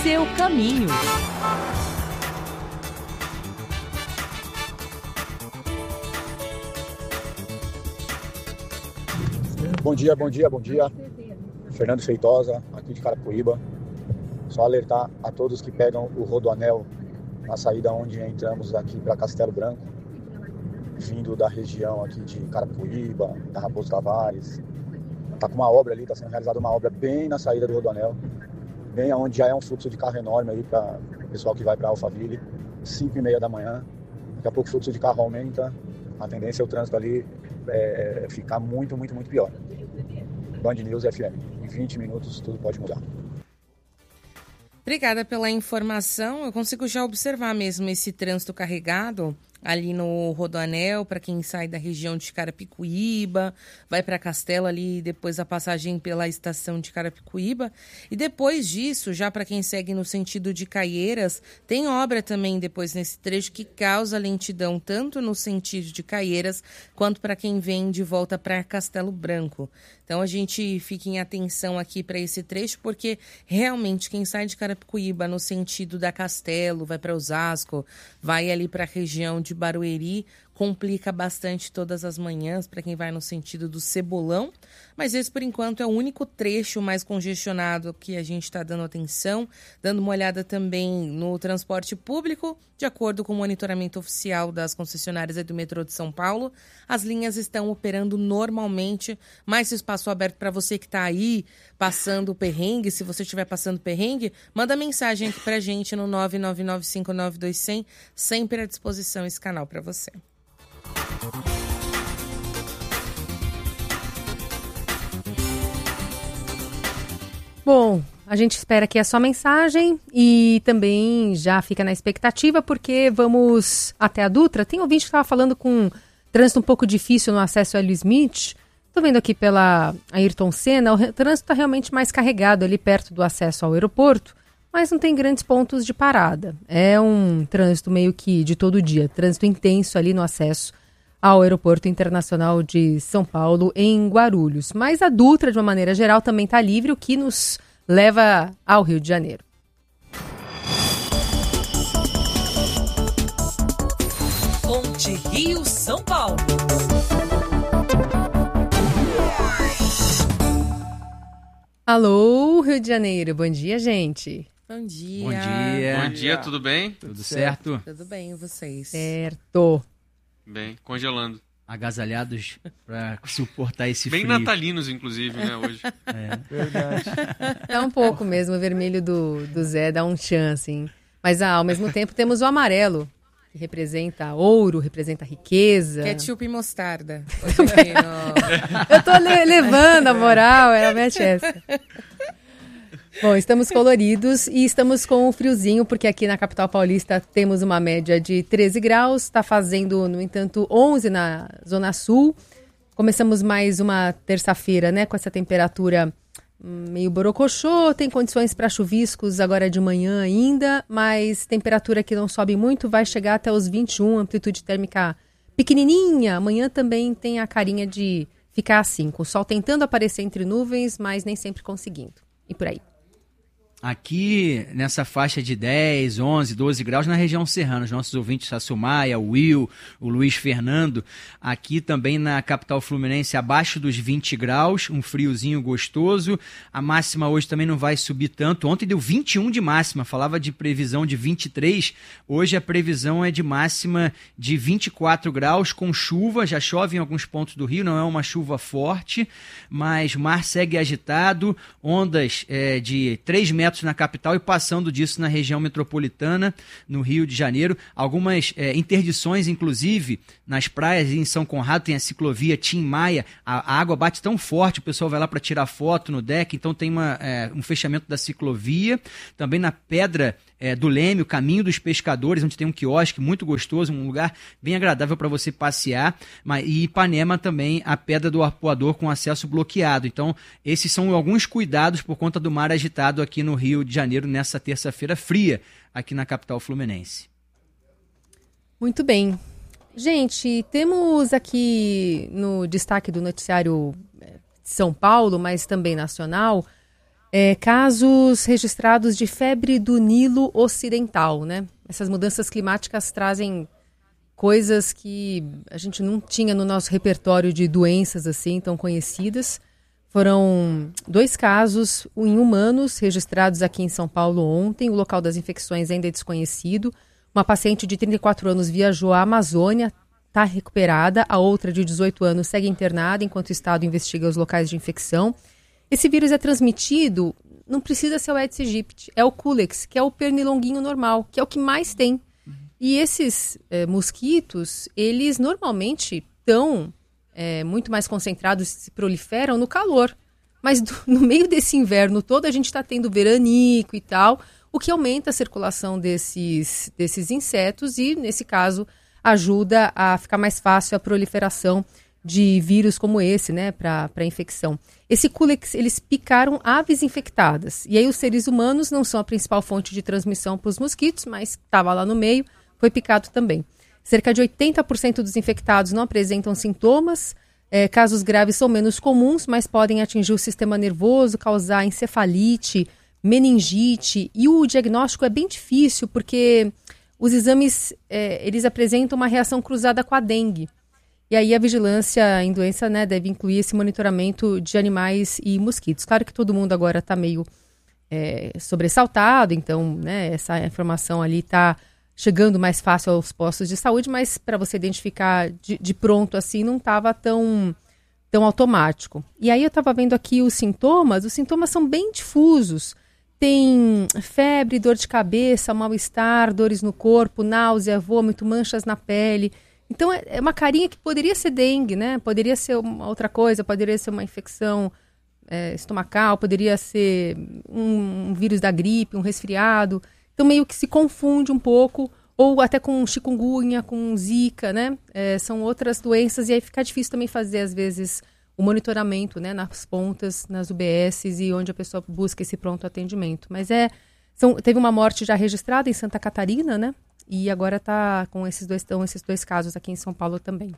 seu caminho. Bom dia. Fernando Feitosa, aqui de Carapicuíba. Só alertar a todos que pegam o Rodoanel na saída onde entramos aqui para Castelo Branco, vindo da região aqui de Carapicuíba, da Raposo Tavares. Está com uma obra ali, está sendo realizada uma obra bem na saída do Rodoanel, bem onde já é um fluxo de carro enorme aí para o pessoal que vai para Alphaville, 5h30 da manhã. Daqui a pouco o fluxo de carro aumenta, a tendência é o trânsito ali ficar muito pior. Band News FM. Em 20 minutos tudo pode mudar. Obrigada pela informação. Eu consigo já observar mesmo esse trânsito carregado ali no Rodoanel, para quem sai da região de Carapicuíba, vai para Castelo ali, depois a passagem pela estação de Carapicuíba. E depois disso, já para quem segue no sentido de Caieiras, tem obra também depois nesse trecho que causa lentidão, tanto no sentido de Caieiras, quanto para quem vem de volta para Castelo Branco. Então a gente fica em atenção aqui para esse trecho, porque realmente quem sai de Carapicuíba no sentido da Castelo, vai para Osasco, vai ali para a região de Barueri, complica bastante todas as manhãs para quem vai no sentido do Cebolão, mas esse por enquanto é o único trecho mais congestionado que a gente está dando atenção, dando uma olhada também no transporte público. De acordo com o monitoramento oficial das concessionárias do metrô de São Paulo, as linhas estão operando normalmente, mais espaço aberto para você que está aí passando perrengue. Se você estiver passando perrengue, manda mensagem aqui para a gente no 999592100, sempre à disposição esse canal para você. Bom, a gente espera que é só mensagem e também já fica na expectativa porque vamos até a Dutra. Tem ouvinte que estava falando com trânsito um pouco difícil no acesso a L. Smith. Estou vendo aqui pela Ayrton Senna, o trânsito está realmente mais carregado ali perto do acesso ao aeroporto, mas não tem grandes pontos de parada. É um trânsito meio que de todo dia, trânsito intenso ali no acesso ao Aeroporto Internacional de São Paulo, em Guarulhos. Mas a Dutra, de uma maneira geral, também está livre, o que nos leva ao Rio de Janeiro. Ponte Rio-São Paulo. Alô, Rio de Janeiro. Bom dia, gente. Bom dia. Bom dia, tudo bem? Tudo certo? Tudo bem, e vocês? Certo. Bem, congelando. Agasalhados para suportar esse bem frio. Bem natalinos, inclusive, né, hoje. É. Verdade. Dá um pouco mesmo, o vermelho do Zé dá um tchan, assim. Mas ao mesmo tempo temos o amarelo, que representa ouro, representa riqueza. Ketchup e mostarda. Eu tô levando a moral, ela mete essa. Bom, estamos coloridos e estamos com o friozinho, porque aqui na capital paulista temos uma média de 13 graus, está fazendo, no entanto, 11 na Zona Sul. Começamos mais uma terça-feira, né, com essa temperatura meio borocochô, tem condições para chuviscos agora de manhã ainda, mas temperatura que não sobe muito, vai chegar até os 21, amplitude térmica pequenininha. Amanhã também tem a carinha de ficar assim, com o sol tentando aparecer entre nuvens, mas nem sempre conseguindo. E por aí. Aqui, nessa faixa de 10, 11, 12 graus, na região serrana, os nossos ouvintes, a Sumaia, o Will, o Luiz Fernando, aqui também na capital fluminense, abaixo dos 20 graus, um friozinho gostoso, a máxima hoje também não vai subir tanto, ontem deu 21 de máxima, falava de previsão de 23, hoje a previsão é de máxima de 24 graus, com chuva, já chove em alguns pontos do Rio, não é uma chuva forte, mas o mar segue agitado, ondas de 3 metros na capital e passando disso na região metropolitana, no Rio de Janeiro. Algumas interdições, inclusive, nas praias em São Conrado, tem a ciclovia Tim Maia, a água bate tão forte, o pessoal vai lá para tirar foto no deck, então tem um fechamento da ciclovia. Também na Pedra do Leme, o Caminho dos Pescadores, onde tem um quiosque muito gostoso, um lugar bem agradável para você passear. E Ipanema também, a Pedra do Arpoador com acesso bloqueado. Então, esses são alguns cuidados por conta do mar agitado aqui no Rio de Janeiro nessa terça-feira fria, aqui na capital fluminense. Muito bem. Gente, temos aqui no destaque do noticiário de São Paulo, mas também nacional, Casos registrados de febre do Nilo Ocidental, né? Essas mudanças climáticas trazem coisas que a gente não tinha no nosso repertório de doenças assim tão conhecidas. Foram 2 casos em humanos registrados aqui em São Paulo ontem. O local das infecções ainda é desconhecido. Uma paciente de 34 anos viajou à Amazônia, está recuperada. A outra, de 18 anos, segue internada enquanto o Estado investiga os locais de infecção. Esse vírus é transmitido, não precisa ser o Aedes aegypti, é o Culex, que é o pernilonguinho normal, que é o que mais tem. E esses mosquitos, eles normalmente estão muito mais concentrados, se proliferam no calor. Mas no meio desse inverno todo, a gente está tendo veranico e tal, o que aumenta a circulação desses insetos e, nesse caso, ajuda a ficar mais fácil a proliferação de vírus como esse, né, para infecção. Esse Culex, eles picaram aves infectadas. E aí os seres humanos não são a principal fonte de transmissão para os mosquitos, mas estava lá no meio, foi picado também. Cerca de 80% dos infectados não apresentam sintomas. Casos graves são menos comuns, mas podem atingir o sistema nervoso, causar encefalite, meningite. E o diagnóstico é bem difícil, porque os exames eles apresentam uma reação cruzada com a dengue. E aí a vigilância em doença, né, deve incluir esse monitoramento de animais e mosquitos. Claro que todo mundo agora está meio sobressaltado, então, né, essa informação ali está chegando mais fácil aos postos de saúde, mas para você identificar de pronto assim não estava tão automático. E aí eu estava vendo aqui os sintomas são bem difusos. Tem febre, dor de cabeça, mal-estar, dores no corpo, náusea, vômito, manchas na pele. Então é uma carinha que poderia ser dengue, né? Poderia ser uma outra coisa, poderia ser uma infecção estomacal, poderia ser um vírus da gripe, um resfriado. Então meio que se confunde um pouco, ou até com chikungunya, com zika, né? São outras doenças e aí fica difícil também fazer, às vezes, o monitoramento, né? Nas pontas, nas UBSs e onde a pessoa busca esse pronto atendimento. Mas teve uma morte já registrada em Santa Catarina, né? E agora está com esses dois casos aqui em São Paulo também.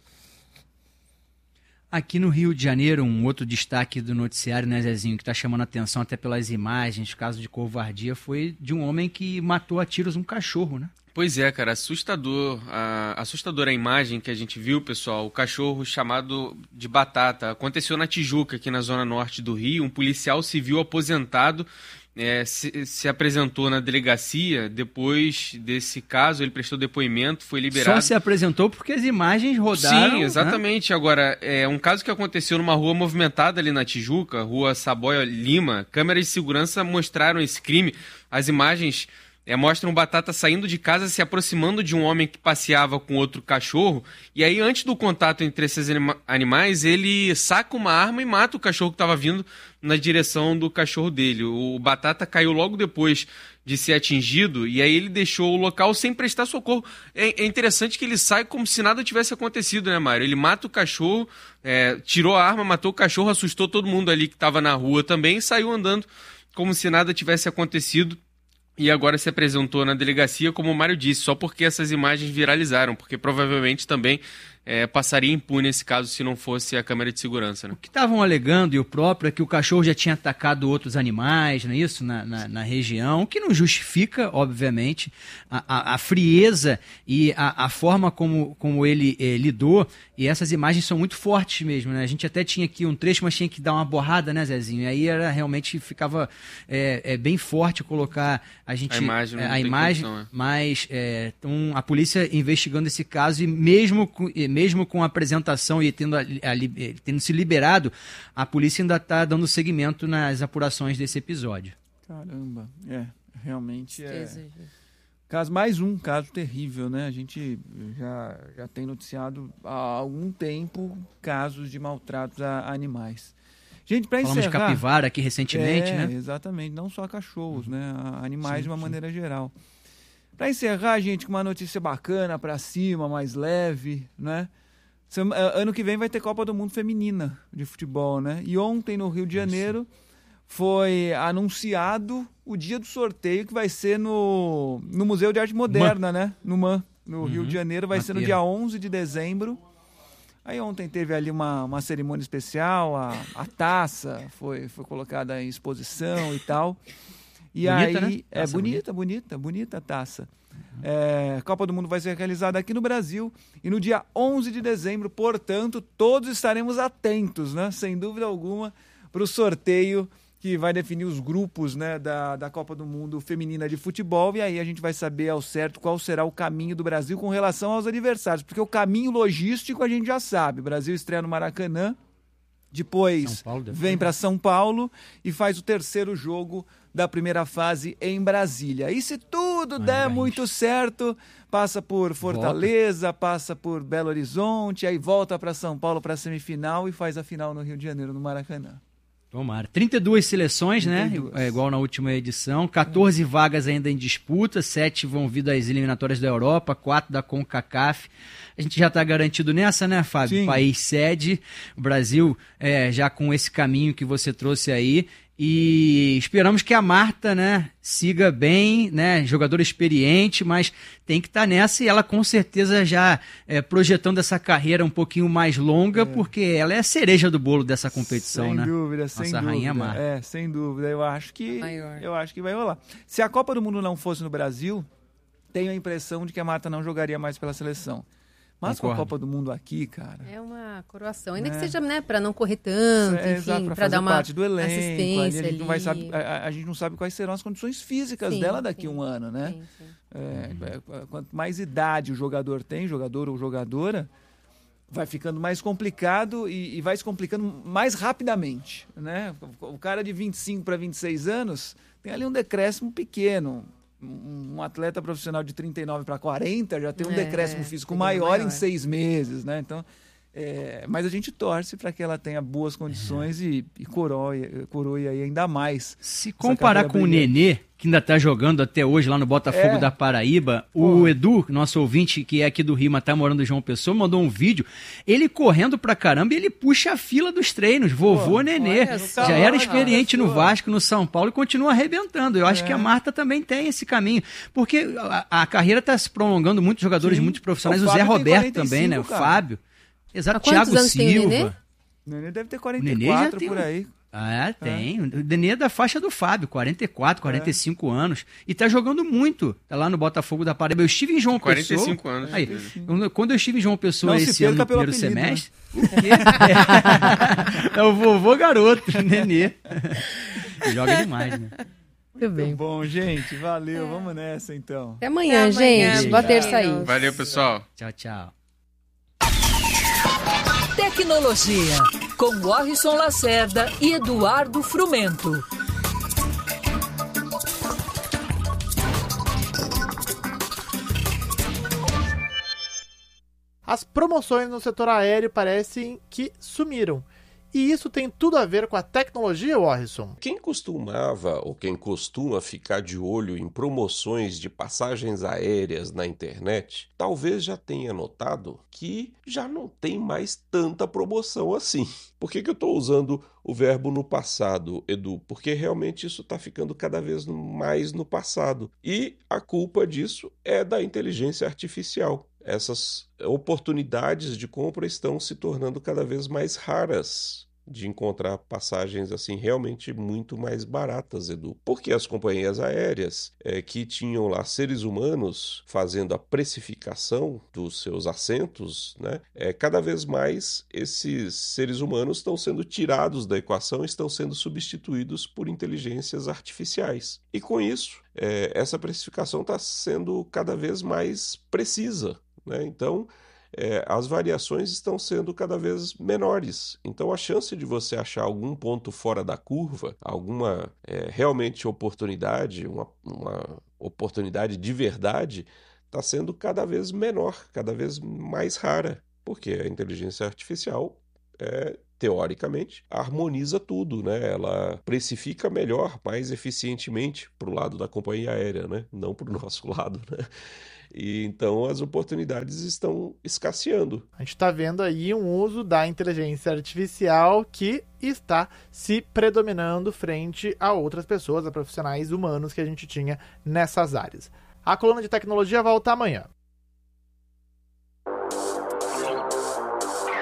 Aqui no Rio de Janeiro, um outro destaque do noticiário, né, Zezinho, que está chamando a atenção até pelas imagens, caso de covardia, foi de um homem que matou a tiros um cachorro, né? Pois é, cara, assustadora a imagem que a gente viu, pessoal. O cachorro chamado de Batata. Aconteceu na Tijuca, aqui na zona norte do Rio. Um policial civil aposentado se apresentou na delegacia. Depois desse caso, ele prestou depoimento, foi liberado. Só se apresentou porque as imagens rodaram. Sim, exatamente. Né? Agora, um caso que aconteceu numa rua movimentada ali na Tijuca, rua Saboia Lima. Câmeras de segurança mostraram esse crime. As imagens mostram o Batata saindo de casa, se aproximando de um homem que passeava com outro cachorro. E aí, antes do contato entre esses animais, ele saca uma arma e mata o cachorro que estava vindo na direção do cachorro dele. O Batata caiu logo depois de ser atingido e aí ele deixou o local sem prestar socorro. É interessante que ele sai como se nada tivesse acontecido, né, Mário? Ele mata o cachorro, tirou a arma, matou o cachorro, assustou todo mundo ali que estava na rua também e saiu andando como se nada tivesse acontecido. E agora se apresentou na delegacia, como o Mário disse, só porque essas imagens viralizaram, porque provavelmente também passaria impune esse caso se não fosse a câmera de segurança. Né? O que estavam alegando, e o próprio, é que o cachorro já tinha atacado outros animais, não é isso? Na região, o que não justifica, obviamente, a frieza e a forma como ele lidou, e essas imagens são muito fortes mesmo, né? A gente até tinha aqui um trecho, mas tinha que dar uma borrada, né, Zezinho? E aí realmente ficava bem forte colocar a imagem, condição, mas então, a polícia investigando esse caso e mesmo com a apresentação e tendo se liberado, a polícia ainda está dando seguimento nas apurações desse episódio. Caramba, realmente mais um caso terrível, né? A gente já tem noticiado há algum tempo casos de maltratos a animais. Gente, para encerrar... Falamos de capivara aqui recentemente, né? Exatamente, não só cachorros, né? Animais de uma maneira geral. Para encerrar, gente, com uma notícia bacana, para cima, mais leve, né? Ano que vem vai ter Copa do Mundo Feminina de futebol, né? E ontem, no Rio de Janeiro, foi anunciado o dia do sorteio, que vai ser no Museu de Arte Moderna, né? No Rio de Janeiro, vai ser no dia 11 de dezembro, Aí ontem teve ali uma cerimônia especial, a taça foi colocada em exposição e tal. E bonita, aí, né? é bonita a taça. A Copa do Mundo vai ser realizada aqui no Brasil e no dia 11 de dezembro, portanto, todos estaremos atentos, né? Sem dúvida alguma, para o sorteio que vai definir os grupos, né, da Copa do Mundo Feminina de Futebol, e aí a gente vai saber ao certo qual será o caminho do Brasil com relação aos adversários, porque o caminho logístico a gente já sabe. O Brasil estreia no Maracanã, depois vem para São Paulo e faz o terceiro jogo da primeira fase em Brasília. E se tudo der muito certo, passa por Fortaleza, passa por Belo Horizonte, aí volta para São Paulo para a semifinal e faz a final no Rio de Janeiro, no Maracanã. Tomara. 32 seleções, 32. Né? Igual na última edição. 14 vagas ainda em disputa. 7 vão vir das eliminatórias da Europa, 4 da CONCACAF. A gente já está garantido nessa, né, Fábio? Sim. País sede. O Brasil já com esse caminho que você trouxe aí. E esperamos que a Marta, né, siga bem, né, jogadora experiente, mas tem que estar nessa, e ela com certeza já projetando essa carreira um pouquinho mais longa, porque ela é a cereja do bolo dessa competição, sem né? Dúvida, sem Nossa dúvida. rainha Marta. Sem dúvida. Eu acho que vai rolar. Se a Copa do Mundo não fosse no Brasil, tenho a impressão de que a Marta não jogaria mais pela seleção. Mas com a Copa do Mundo aqui, cara... É uma coroação. Ainda que seja, né, para não correr tanto, enfim, para dar uma parte do elenco, assistência ali, a gente não sabe quais serão as condições físicas dela daqui a um ano, né? Quanto mais idade o jogador tem, jogador ou jogadora, vai ficando mais complicado e vai se complicando mais rapidamente, né? O cara de 25 para 26 anos tem ali um decréscimo pequeno. Um atleta profissional de 39 para 40 já tem um decréscimo físico maior em 6 meses, né? Então, mas a gente torce para que ela tenha boas condições e coroe aí ainda mais. Se comparar com o Nenê, que ainda está jogando até hoje lá no Botafogo da Paraíba, o Edu, nosso ouvinte, que é aqui do Rio, mas está morando em João Pessoa, mandou um vídeo, ele correndo pra caramba e ele puxa a fila dos treinos, vovô Nenê. Já era experiente no Vasco, no São Paulo, e continua arrebentando. Eu acho que a Marta também tem esse caminho, porque a carreira está se prolongando, muitos jogadores muito profissionais, o Zé Roberto também, né? O Fábio. Exato, Thiago Silva. O Nenê deve ter 44 por aí. Tem. O Nenê é da faixa do Fábio, 44, 45 anos. E tá jogando muito. Tá lá no Botafogo da Paraíba. Eu estive em João 45 Pessoa. anos. Aí, quando eu estive em João Pessoa esse ano, no primeiro apelido, semestre... Né? É o vovô garoto, Nenê. Joga demais, né? Muito bem. Muito bom, gente. Valeu. Vamos nessa, então. Até amanhã, gente. Boa terça aí. Valeu, pessoal. Tchau, tchau. Tecnologia, com Warrison Lacerda e Eduardo Frumento. As promoções no setor aéreo parecem que sumiram. E isso tem tudo a ver com a tecnologia, Warrison? Quem costumava ou quem costuma ficar de olho em promoções de passagens aéreas na internet, talvez já tenha notado que já não tem mais tanta promoção assim. Por que eu estou usando o verbo no passado, Edu? Porque realmente isso está ficando cada vez mais no passado. E a culpa disso é da inteligência artificial. Essas oportunidades de compra estão se tornando cada vez mais raras de encontrar passagens assim realmente muito mais baratas, Edu. Porque as companhias aéreas que tinham lá seres humanos fazendo a precificação dos seus assentos, né? Cada vez mais esses seres humanos estão sendo tirados da equação e estão sendo substituídos por inteligências artificiais. E com isso, essa precificação está sendo cada vez mais precisa, né? Então, as variações estão sendo cada vez menores. Então, a chance de você achar algum ponto fora da curva, alguma realmente oportunidade, uma oportunidade de verdade, está sendo cada vez menor, cada vez mais rara, porque a inteligência artificial teoricamente, harmoniza tudo, né? Ela precifica melhor, mais eficientemente para o lado da companhia aérea, né? Não para o nosso lado, né? E então as oportunidades estão escasseando. A gente está vendo aí um uso da inteligência artificial que está se predominando frente a outras pessoas, a profissionais humanos que a gente tinha nessas áreas. A coluna de tecnologia volta amanhã.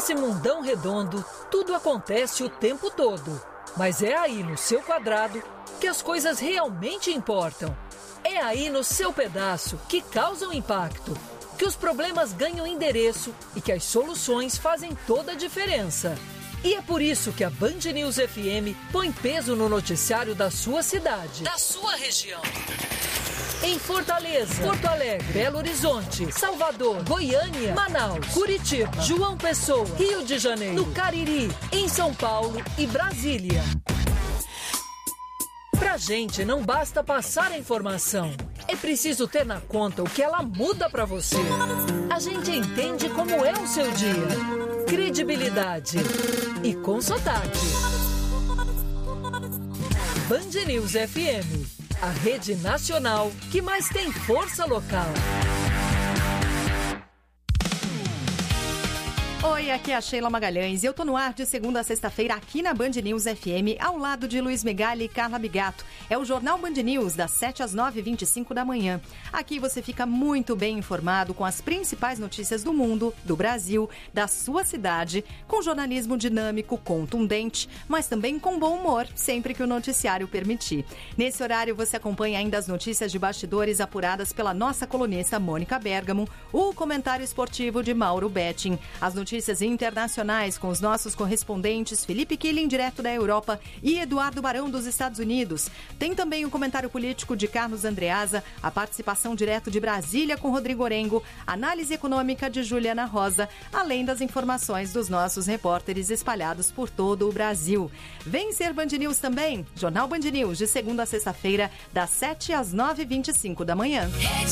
Nesse mundão redondo, tudo acontece o tempo todo. Mas é aí no seu quadrado que as coisas realmente importam. É aí no seu pedaço que causam impacto, que os problemas ganham endereço e que as soluções fazem toda a diferença. E é por isso que a Band News FM põe peso no noticiário da sua cidade, da sua região. Em Fortaleza, Porto Alegre, Belo Horizonte, Salvador, Goiânia, Manaus, Curitiba, João Pessoa, Rio de Janeiro, no Cariri, em São Paulo e Brasília. Pra gente não basta passar a informação, é preciso ter na conta o que ela muda pra você. A gente entende como é o seu dia. Credibilidade e com sotaque. Band News FM, a rede nacional que mais tem força local. Oi, aqui é a Sheila Magalhães e eu tô no ar de segunda a sexta-feira aqui na Band News FM, ao lado de Luiz Megali e Carla Bigato. É o Jornal Band News, das 7 às 9h25 da manhã. Aqui você fica muito bem informado com as principais notícias do mundo, do Brasil, da sua cidade, com jornalismo dinâmico, contundente, mas também com bom humor, sempre que o noticiário permitir. Nesse horário você acompanha ainda as notícias de bastidores apuradas pela nossa colunista Mônica Bergamo, o comentário esportivo de Mauro Betting, as notícias internacionais com os nossos correspondentes Felipe Killing, direto da Europa, e Eduardo Barão, dos Estados Unidos. Tem também o comentário político de Carlos Andreasa, a participação direto de Brasília com Rodrigo Orengo, análise econômica de Juliana Rosa, além das informações dos nossos repórteres espalhados por todo o Brasil. Vem ser Band News também, Jornal Band News, de segunda a sexta-feira, das 7 às 9h25 da manhã.